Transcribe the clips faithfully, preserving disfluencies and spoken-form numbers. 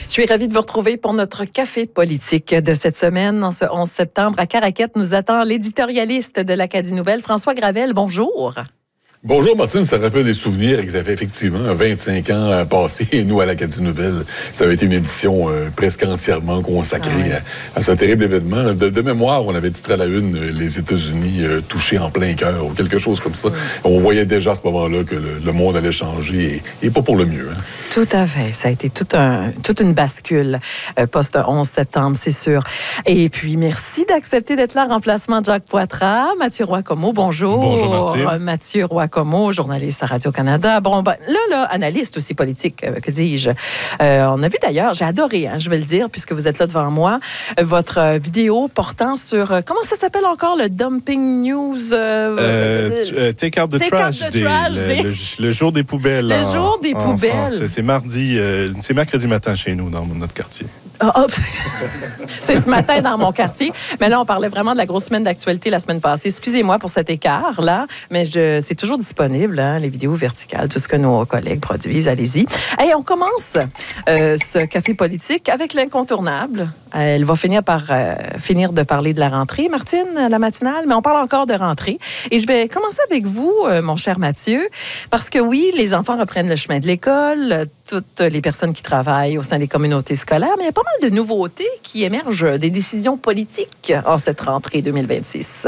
Je suis ravie de vous retrouver pour notre café politique de cette semaine. En ce onze septembre, à Caraquette, nous attend l'éditorialiste de l'Acadie Nouvelle, François Gravel. Bonjour. Bonjour Martine, ça rappelle des souvenirs que ça fait effectivement vingt-cinq ans passés. Et nous, à l'Acadie Nouvelle, ça avait été une édition euh, presque entièrement consacrée ah ouais. à, à ce terrible événement. De, de mémoire, on avait titré à la une euh, les États-Unis euh, touchés en plein cœur ou quelque chose comme ça. Mm. On voyait déjà à ce moment-là que le, le monde allait changer et, et pas pour le mieux. Hein. Tout à fait. Ça a été tout un, toute une bascule euh, post-onze septembre, c'est sûr. Et puis, merci d'accepter d'être là en remplacement de Jacques Poitras. Mathieu Roy-Comeau, bonjour. Bonjour Martine. Mathieu Roy-Comeau, journaliste à Radio-Canada. Bon, ben, là, là, analyste aussi politique, euh, que dis-je. Euh, on a vu d'ailleurs, j'ai adoré, hein, je vais le dire, puisque vous êtes là devant moi, euh, votre euh, vidéo portant sur, euh, comment ça s'appelle encore, le Dumping News? Euh, euh, euh, take out the take trash, out the day, trash le, day. Le, le jour des poubelles. Le en, jour des en poubelles. France. C'est mardi, euh, c'est mercredi matin chez nous, dans notre quartier. Oh, oh. C'est ce matin dans mon quartier. Mais là, on parlait vraiment de la grosse semaine d'actualité la semaine passée. Excusez-moi pour cet écart-là, mais je, c'est toujours disponible, hein, les vidéos verticales, tout ce que nos collègues produisent. Allez-y. Hey, on commence euh, ce café politique avec l'incontournable. Elle va finir par euh, finir de parler de la rentrée, Martine, la matinale, mais on parle encore de rentrée. Et je vais commencer avec vous, euh, mon cher Mathieu, parce que oui, les enfants reprennent le chemin de l'école, toutes les personnes qui travaillent au sein des communautés scolaires, mais il y a pas mal de nouveautés qui émergent des décisions politiques en cette rentrée deux mille vingt-six.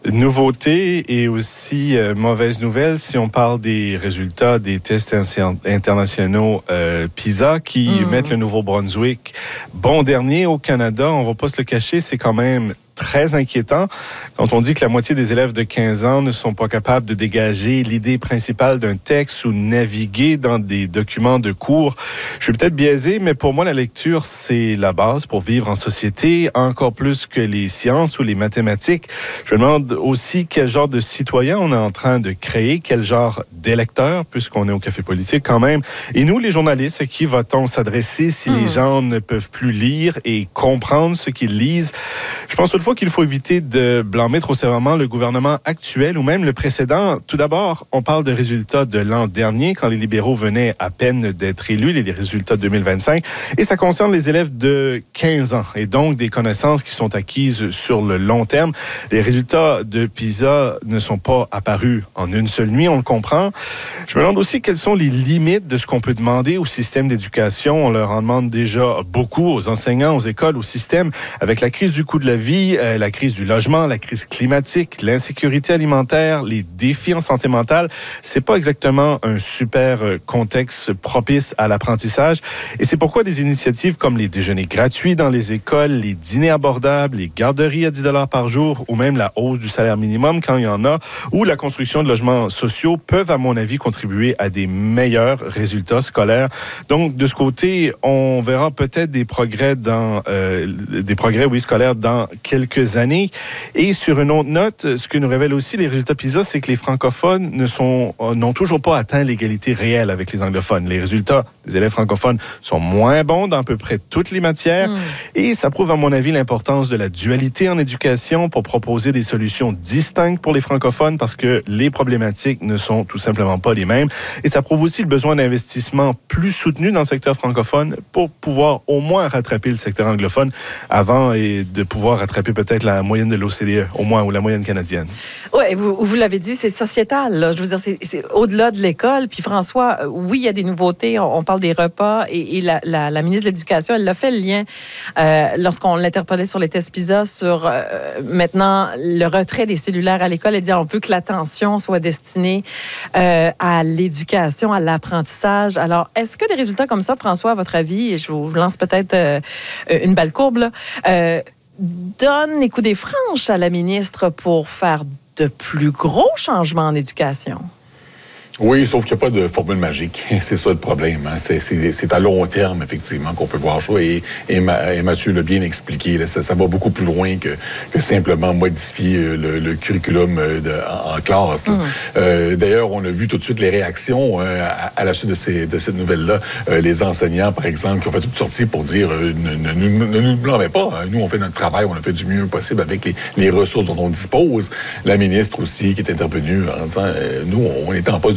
Nouveauté et aussi euh, mauvaise nouvelle si on parle des résultats des tests internationaux euh, PISA qui mmh. mettent le Nouveau-Brunswick bon dernier au Canada. On va pas se le cacher, c'est quand même très inquiétant quand on dit que la moitié des élèves de quinze ans ne sont pas capables de dégager l'idée principale d'un texte ou naviguer dans des documents de cours. Je suis peut-être biaisé, mais pour moi, la lecture, c'est la base pour vivre en société, encore plus que les sciences ou les mathématiques. Je me demande aussi quel genre de citoyen on est en train de créer, quel genre d'électeur, puisqu'on est au café politique quand même. Et nous, les journalistes, à qui va-t-on s'adresser si mmh. les gens ne peuvent plus lire et comprendre ce qu'ils lisent? Je pense fois qu'il faut éviter de blâmer trop sévèrement le gouvernement actuel ou même le précédent. Tout d'abord, on parle de résultats de l'an dernier, quand les libéraux venaient à peine d'être élus, les résultats de deux mille vingt-cinq, et ça concerne les élèves de quinze ans, et donc des connaissances qui sont acquises sur le long terme. Les résultats de PISA ne sont pas apparus en une seule nuit, on le comprend. Je me demande aussi quelles sont les limites de ce qu'on peut demander au système d'éducation. On leur en demande déjà beaucoup aux enseignants, aux écoles, au système, avec la crise du coût de la vie, Euh, la crise du logement, la crise climatique, l'insécurité alimentaire, les défis en santé mentale. C'est pas exactement un super contexte propice à l'apprentissage. Et c'est pourquoi des initiatives comme les déjeuners gratuits dans les écoles, les dîners abordables, les garderies à dix dollars par jour ou même la hausse du salaire minimum quand il y en a, ou la construction de logements sociaux peuvent, à mon avis, contribuer à des meilleurs résultats scolaires. Donc, de ce côté, on verra peut-être des progrès dans euh, des progrès, oui, scolaires dans quelques années. Et sur une autre note, ce que nous révèlent aussi les résultats PISA, c'est que les francophones ne sont, n'ont toujours pas atteint l'égalité réelle avec les anglophones. Les résultats des élèves francophones sont moins bons dans à peu près toutes les matières. Mmh. Et ça prouve, à mon avis, l'importance de la dualité en éducation pour proposer des solutions distinctes pour les francophones parce que les problématiques ne sont tout simplement pas les mêmes. Et ça prouve aussi le besoin d'investissement plus soutenu dans le secteur francophone pour pouvoir au moins rattraper le secteur anglophone avant et de pouvoir rattraper peut-être la moyenne de l'O C D E, au moins, ou la moyenne canadienne. Oui, vous, vous l'avez dit, c'est sociétal. Là. Je veux dire, c'est, c'est au-delà de l'école. Puis François, oui, il y a des nouveautés. On, on parle des repas. Et, et la, la, la ministre de l'Éducation, elle l'a fait le lien euh, lorsqu'on l'interpellait sur les tests PISA sur euh, maintenant le retrait des cellulaires à l'école. Elle dit, on veut que l'attention soit destinée euh, à l'éducation, à l'apprentissage. Alors, est-ce que des résultats comme ça, François, à votre avis, et je vous lance peut-être euh, une balle courbe, là, euh, donne les coups des franches à la ministre pour faire de plus gros changements en éducation? Oui, sauf qu'il n'y a pas de formule magique. C'est ça le problème. Hein. C'est, c'est, c'est à long terme, effectivement, qu'on peut voir ça. Et, et, Ma, et Mathieu l'a bien expliqué. Là, ça, ça va beaucoup plus loin que, que simplement modifier le, le curriculum de, en, en classe. Mmh. Euh, d'ailleurs, on a vu tout de suite les réactions euh, à, à la suite de, ces, de cette nouvelle-là. Euh, les enseignants, par exemple, qui ont fait toute sortie pour dire euh, ne, ne, ne, ne nous blâmez pas. Nous, on fait notre travail. On a fait du mieux possible avec les, les ressources dont on dispose. La ministre aussi, qui est intervenue en disant euh, nous, on était en poste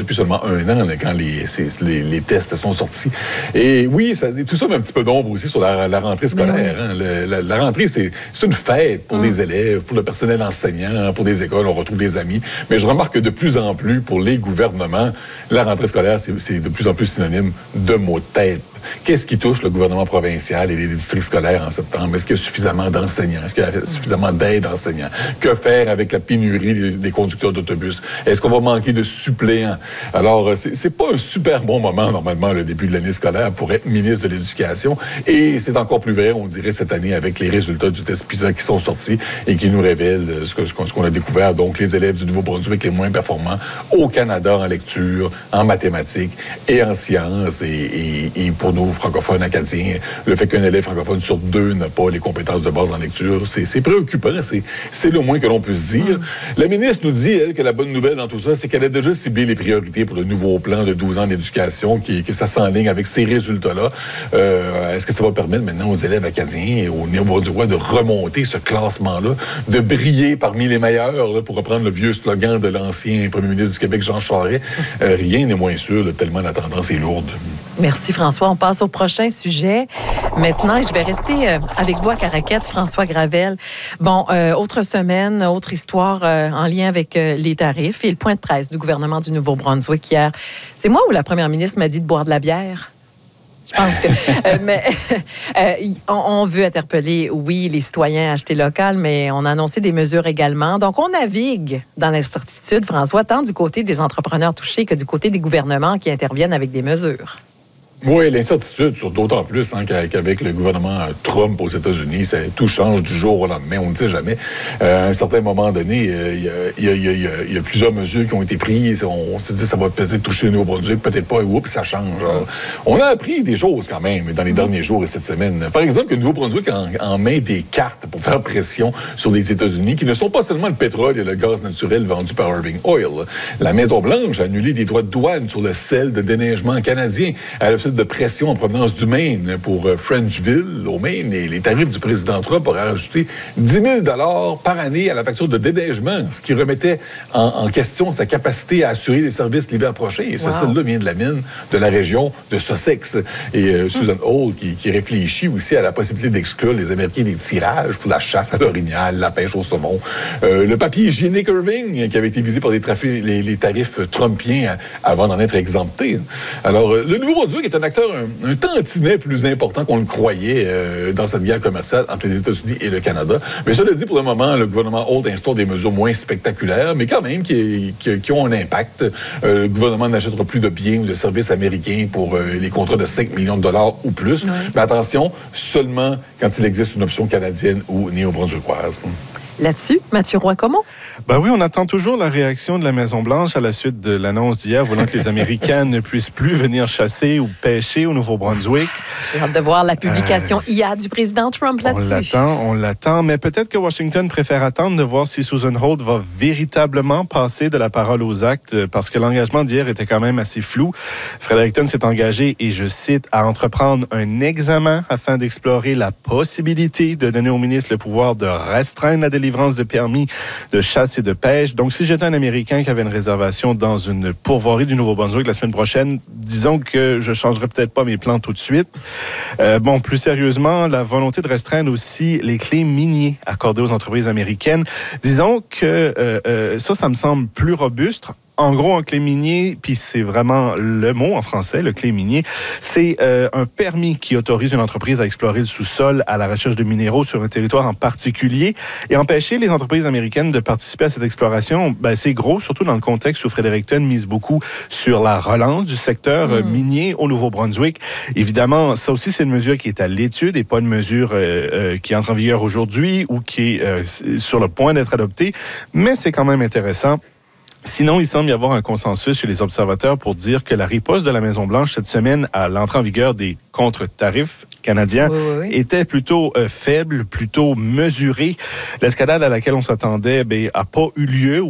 depuis seulement un an, là, quand les, les, les tests sont sortis. Et oui, ça, tout ça met un petit peu d'ombre aussi sur la, la rentrée scolaire. Oui. Hein. Le, la, la rentrée, c'est une fête pour mmh. les élèves, pour le personnel enseignant, pour des écoles, on retrouve des amis. Mais je remarque que de plus en plus, pour les gouvernements, la rentrée scolaire, c'est de plus en plus synonyme de mots de tête. Qu'est-ce qui touche le gouvernement provincial et les districts scolaires en septembre? Est-ce qu'il y a suffisamment d'enseignants? Est-ce qu'il y a suffisamment d'aide enseignants? Que faire avec la pénurie des, des conducteurs d'autobus? Est-ce qu'on va manquer de suppléants? Alors, c'est pas un super bon moment, normalement, le début de l'année scolaire pour être ministre de l'Éducation. Et c'est encore plus vrai, on dirait, cette année avec les résultats du test PISA qui sont sortis et qui nous révèlent ce qu'on ce qu'on a découvert. Donc, les élèves du Nouveau-Brunswick les moins performants au Canada en lecture, en mathématiques et en sciences. Et, et, et pour nous, francophones acadiens, le fait qu'un élève francophone sur deux n'a pas les compétences de base en lecture, c'est préoccupant. C'est le moins que l'on puisse dire. Mm. La ministre nous dit, elle, que la bonne nouvelle dans tout ça, c'est qu'elle a déjà ciblé les priorités pour le nouveau plan de douze ans d'éducation, que ça s'enligne avec ces résultats-là. Euh, Est-ce que ça va permettre maintenant aux élèves acadiens et aux Néo-Brunswickois de remonter ce classement-là, de briller parmi les meilleurs, là, pour reprendre le vieux slogan de l'ancien premier ministre du Québec, Jean Charest? Euh, rien n'est moins sûr, là, tellement la tendance est lourde. Merci François. On passe au prochain sujet. Maintenant, je vais rester euh, avec vous à Caraquette, François Gravel. Bon, euh, autre semaine, autre histoire euh, en lien avec euh, les tarifs et le point de presse du gouvernement du Nouveau-Brunswick hier. C'est moi ou la première ministre m'a dit de boire de la bière? Je pense que... euh, mais euh, on, on veut interpeller, oui, les citoyens à acheter local, mais on a annoncé des mesures également. Donc, on navigue dans l'incertitude, François, tant du côté des entrepreneurs touchés que du côté des gouvernements qui interviennent avec des mesures. Oui, l'incertitude, sur d'autant plus hein, qu'avec le gouvernement Trump aux États-Unis, ça, tout change du jour au lendemain, on ne sait jamais. Euh, à un certain moment donné, il euh, y, y, y, y, y a plusieurs mesures qui ont été prises. On, on se dit ça va peut-être toucher le Nouveau-Brunswick, peut-être pas, et oups, ça change. Alors, on a appris des choses quand même dans les derniers jours et cette semaine. Par exemple, que le Nouveau-Brunswick en, en met des cartes pour faire pression sur les États-Unis, qui ne sont pas seulement le pétrole et le gaz naturel vendus par Irving Oil. La Maison-Blanche a annulé des droits de douane sur le sel de déneigement canadien. Elle a de pression en provenance du Maine pour Frenchville, au Maine, et les tarifs du président Trump auraient rajouté dix mille dollars par année à la facture de déneigement, ce qui remettait en, en question sa capacité à assurer les services l'hiver prochain. Et ce wow. sel-là vient de la mine de la région de Sussex. Et euh, Susan Hall qui, qui réfléchit aussi à la possibilité d'exclure les Américains des tirages pour la chasse à l'orignal, la pêche au saumon. Euh, le papier hygiénique Irving, qui avait été visé par les, trafics, les, les tarifs trumpiens avant d'en être exempté. Alors, euh, le Nouveau-Brunswick est un acteur un, un tantinet plus important qu'on le croyait euh, dans cette guerre commerciale entre les États-Unis et le Canada. Mais cela dit, pour le moment, le gouvernement Holt instaure des mesures moins spectaculaires, mais quand même qui, qui, qui ont un impact. Euh, le gouvernement n'achètera plus de biens ou de services américains pour euh, les contrats de cinq millions de dollars ou plus. Oui. Mais attention, seulement quand il existe une option canadienne ou néo-brunswickoise. Là-dessus, Mathieu Roy-Comment? Ben oui, on attend toujours la réaction de la Maison-Blanche à la suite de l'annonce d'hier voulant que les Américains ne puissent plus venir chasser ou pêcher au Nouveau-Brunswick. J'ai hâte de voir la publication euh, hier du président Trump là-dessus. On l'attend, on l'attend, mais peut-être que Washington préfère attendre de voir si Susan Holt va véritablement passer de la parole aux actes, parce que l'engagement d'hier était quand même assez flou. Fredericton s'est engagé, et je cite, à entreprendre un examen afin d'explorer la possibilité de donner au ministre le pouvoir de restreindre la délivrance de permis de chasse et de pêche. Donc, si j'étais un Américain qui avait une réservation dans une pourvoirie du Nouveau-Brunswick la semaine prochaine, disons que je ne changerais peut-être pas mes plans tout de suite. Euh, bon, plus sérieusement, la volonté de restreindre aussi les clés miniers accordées aux entreprises américaines. Disons que euh, euh, ça, ça me semble plus robuste. En gros, un clé minier, puis c'est vraiment le mot en français, le clé minier, c'est euh, un permis qui autorise une entreprise à explorer le sous-sol à la recherche de minéraux sur un territoire en particulier. Et empêcher les entreprises américaines de participer à cette exploration, ben, c'est gros, surtout dans le contexte où Fredericton mise beaucoup sur la relance du secteur mmh. minier au Nouveau-Brunswick. Évidemment, ça aussi, c'est une mesure qui est à l'étude et pas une mesure euh, euh, qui entre en vigueur aujourd'hui ou qui est euh, sur le point d'être adoptée, mais c'est quand même intéressant. Sinon, il semble y avoir un consensus chez les observateurs pour dire que la riposte de la Maison-Blanche cette semaine à l'entrée en vigueur des contre-tarifs canadiens oui, oui, oui. était plutôt euh, faible, plutôt mesurée. L'escalade à laquelle on s'attendait n'a pas eu lieu.